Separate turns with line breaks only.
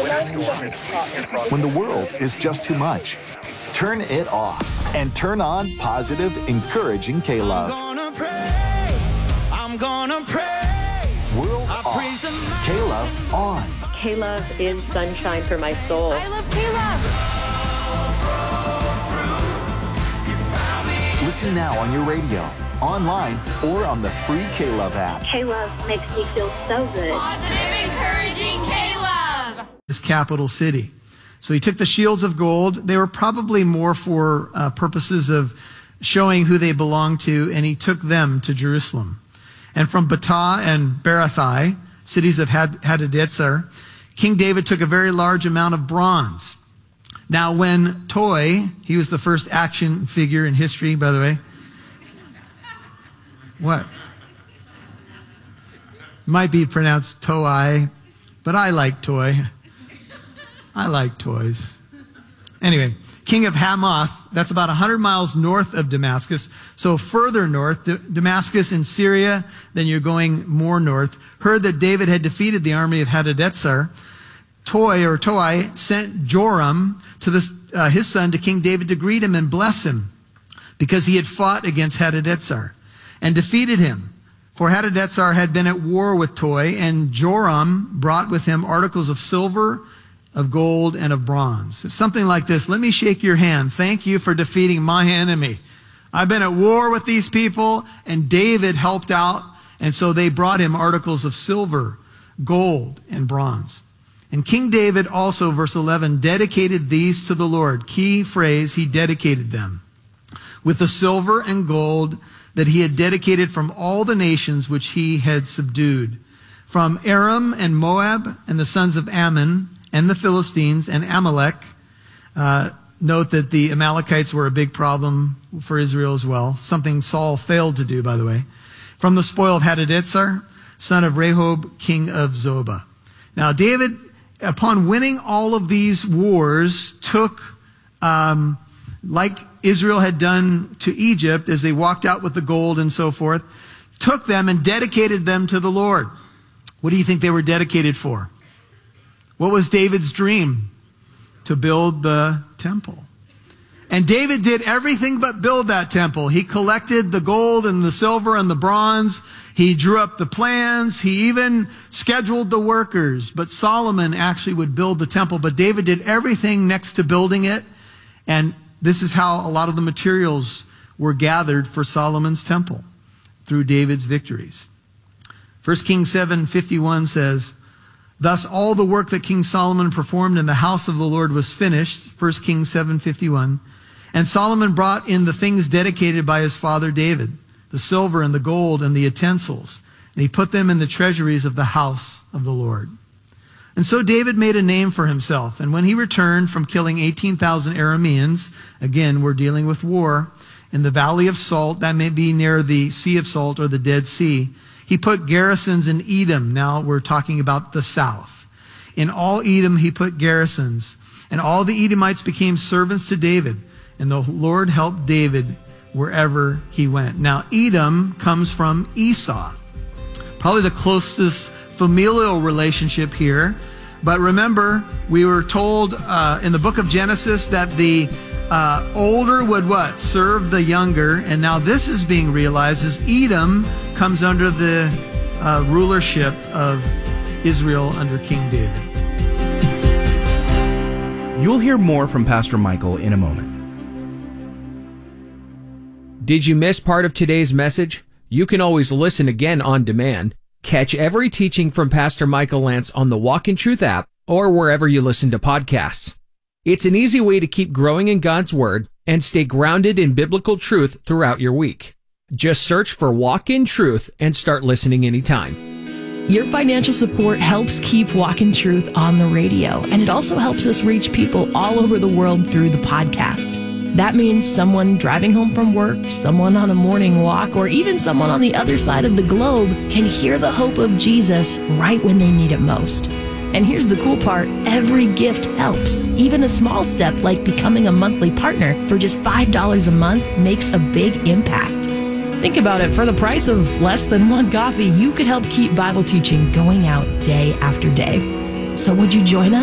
When the world is just too much, turn it off and turn on positive, encouraging K-Love.
I'm gonna praise.
World off, K-Love on.
K-Love is sunshine for my soul.
I love K-Love.
Listen now on your radio, online, or on the free K-Love app.
K-Love makes me feel so good.
Positive, encouraging K-Love.
His capital city. So he took the shields of gold. They were probably more for purposes of showing who they belonged to, and he took them to Jerusalem. And from Betah and Berathai, cities of Hadadezer, King David took a very large amount of bronze. Now, when Toi, he was the first action figure in history, by the way. What? Might be pronounced Toi, but I like Toi. I like toys. Anyway, king of Hamath, that's about 100 miles north of Damascus. So further north, Damascus in Syria, then you're going more north, heard that David had defeated the army of Hadadezer. Toi sent Joram to his son to King David to greet him and bless him because he had fought against Hadadezer and defeated him. For Hadadezer had been at war with Toi, and Joram brought with him articles of silver, of gold, and of bronze. Something like this: let me shake your hand. Thank you for defeating my enemy. I've been at war with these people, and David helped out, and so they brought him articles of silver, gold, and bronze. And King David also, verse 11, dedicated these to the Lord. Key phrase, he dedicated them with the silver and gold that he had dedicated from all the nations which he had subdued, from Aram and Moab and the sons of Ammon and the Philistines and Amalek. Note that the Amalekites were a big problem for Israel as well, something Saul failed to do, by the way. From the spoil of Hadadezer, son of Rehob, king of Zobah. Now, David, upon winning all of these wars, took, like Israel had done to Egypt as they walked out with the gold and so forth, took them and dedicated them to the Lord. What do you think they were dedicated for? What was David's dream? To build the temple. And David did everything but build that temple. He collected the gold and the silver and the bronze. He drew up the plans. He even scheduled the workers. But Solomon actually would build the temple. But David did everything next to building it. And this is how a lot of the materials were gathered for Solomon's temple, through David's victories. 1 Kings 7:51 says, thus all the work that King Solomon performed in the house of the Lord was finished. 1 Kings 7:51. And Solomon brought in the things dedicated by his father David, the silver and the gold and the utensils, and he put them in the treasuries of the house of the Lord. And so David made a name for himself. And when he returned from killing 18,000 Arameans, again, we're dealing with war, in the Valley of Salt, that may be near the Sea of Salt or the Dead Sea, he put garrisons in Edom. Now we're talking about the south. In all Edom he put garrisons, and all the Edomites became servants to David, and the Lord helped David wherever he went. Now Edom comes from Esau, probably the closest familial relationship here. But remember, we were told in the book of Genesis that the older would what? Serve the younger. And now this is being realized as Edom comes under the rulership of Israel under King David.
You'll hear more from Pastor Michael in a moment.
Did you miss part of today's message? You can always listen again on demand. Catch every teaching from Pastor Michael Lance on the Walk in Truth app or wherever you listen to podcasts. It's an easy way to keep growing in God's Word and stay grounded in biblical truth throughout your week. Just search for Walk in Truth and start listening anytime.
Your financial support helps keep Walk in Truth on the radio, and it also helps us reach people all over the world through the podcast. That means someone driving home from work, someone on a morning walk, or even someone on the other side of the globe can hear the hope of Jesus right when they need it most. And here's the cool part, every gift helps. Even a small step like becoming a monthly partner for just $5 a month makes a big impact. Think about it, for the price of less than one coffee, you could help keep Bible teaching going out day after day. So would you join us?